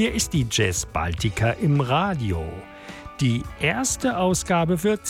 Hier ist die Jazz Baltica im Radio. Die erste Ausgabe für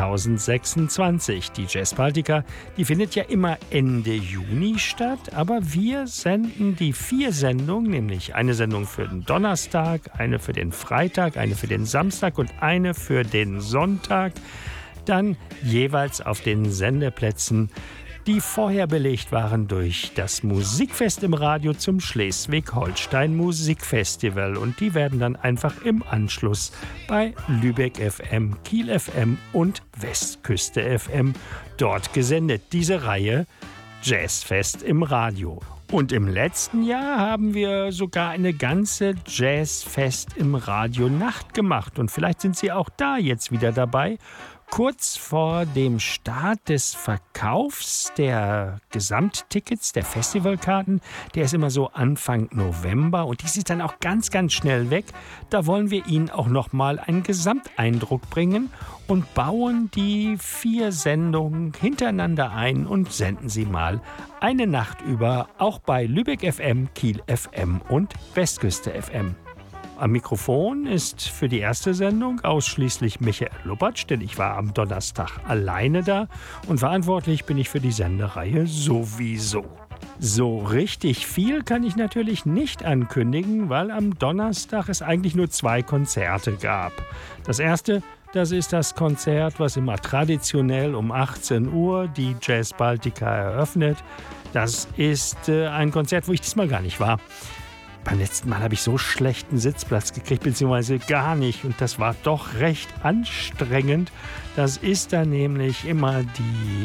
2026. Die Jazz Baltica, die findet ja immer Ende Juni statt, aber wir senden die 4 Sendungen, nämlich eine Sendung für den Donnerstag, eine für den Freitag, eine für den Samstag und eine für den Sonntag, dann jeweils auf den Sendeplätzen, die vorher belegt waren durch das Musikfest im Radio zum Schleswig-Holstein Musikfestival. Und die werden dann einfach im Anschluss bei Lübeck FM, Kiel FM und Westküste FM dort gesendet. Diese Reihe Jazzfest im Radio. Und im letzten Jahr haben wir sogar eine ganze Jazzfest im Radio Nacht gemacht. Und vielleicht sind Sie auch da jetzt wieder dabei. Kurz vor dem Start des Verkaufs der Gesamttickets, der Festivalkarten, der ist immer so Anfang November und die ist dann auch ganz, ganz schnell weg. Da wollen wir Ihnen auch nochmal einen Gesamteindruck bringen und bauen die 4 Sendungen hintereinander ein und senden sie mal eine Nacht über, auch bei Lübeck FM, Kiel FM und Westküste FM. Am Mikrofon ist für die erste Sendung ausschließlich Michael Lubbatsch, denn ich war am Donnerstag alleine da und verantwortlich bin ich für die Sendereihe sowieso. So richtig viel kann ich natürlich nicht ankündigen, weil am Donnerstag es eigentlich nur 2 Konzerte gab. Das erste, das ist das Konzert, was immer traditionell um 18 Uhr die Jazz Baltica eröffnet. Das ist ein Konzert, wo ich diesmal gar nicht war. Beim letzten Mal habe ich so schlechten Sitzplatz gekriegt, beziehungsweise gar nicht. Und das war doch recht anstrengend. Das ist dann nämlich immer die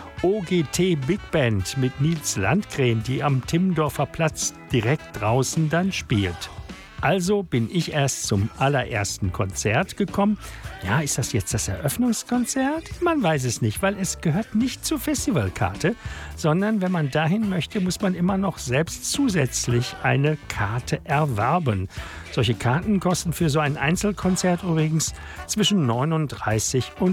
OGT Big Band mit Nils Landgren, die am Timmendorfer Platz direkt draußen dann spielt. Also bin ich erst zum allerersten Konzert gekommen. Ja, ist das jetzt das Eröffnungskonzert? Man weiß es nicht, weil es gehört nicht zur Festivalkarte, sondern wenn man dahin möchte, muss man immer noch selbst zusätzlich eine Karte erwerben. Solche Karten kosten für so ein Einzelkonzert übrigens zwischen 39 und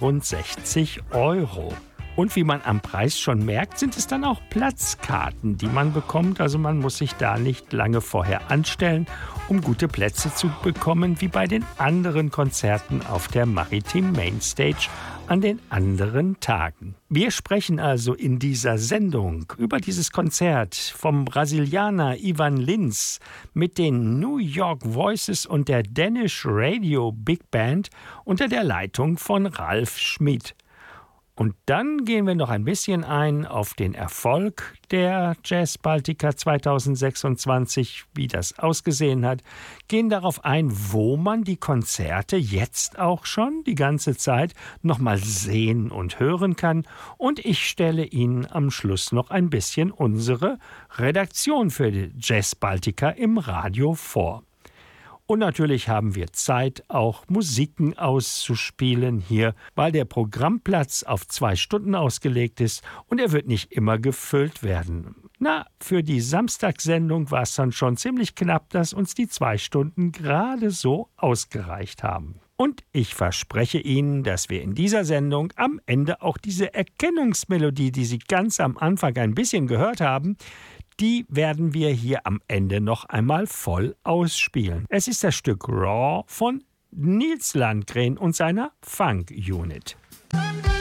64 Euro. Und wie man am Preis schon merkt, sind es dann auch Platzkarten, die man bekommt. Also man muss sich da nicht lange vorher anstellen, um gute Plätze zu bekommen, wie bei den anderen Konzerten auf der Maritim Mainstage an den anderen Tagen. Wir sprechen also in dieser Sendung über dieses Konzert vom Brasilianer Ivan Lins mit den New York Voices und der Danish Radio Big Band unter der Leitung von Ralf Schmid. Und dann gehen wir noch ein bisschen ein auf den Erfolg der Jazz Baltica 2026, wie das ausgesehen hat, gehen darauf ein, wo man die Konzerte jetzt auch schon die ganze Zeit nochmal sehen und hören kann. Und ich stelle Ihnen am Schluss noch ein bisschen unsere Redaktion für die Jazz Baltica im Radio vor. Und natürlich haben wir Zeit, auch Musiken auszuspielen hier, weil der Programmplatz auf 2 Stunden ausgelegt ist und er wird nicht immer gefüllt werden. Na, für die Samstagssendung war es dann schon ziemlich knapp, dass uns die 2 Stunden gerade so ausgereicht haben. Und ich verspreche Ihnen, dass wir in dieser Sendung am Ende auch diese Erkennungsmelodie, die Sie ganz am Anfang ein bisschen gehört haben, die werden wir hier am Ende noch einmal voll ausspielen. Es ist das Stück Raw von Nils Landgren und seiner Funk Unit.